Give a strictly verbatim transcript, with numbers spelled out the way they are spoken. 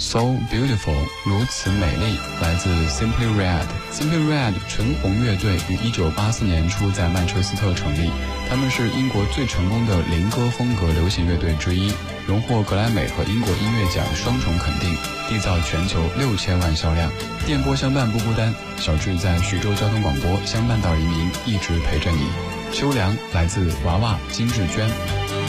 So Beautiful 如此美丽，来自 Simply Red。Simply Red 纯红乐队于一九八四年初在曼彻斯特成立，他们是英国最成功的灵歌风格流行乐队之一，荣获格莱美和英国音乐奖双重肯定，缔造全球六千万销量。电波相伴不孤单，小智在徐州交通广播相伴到黎明，一直陪着你。秋凉来自娃娃金志娟。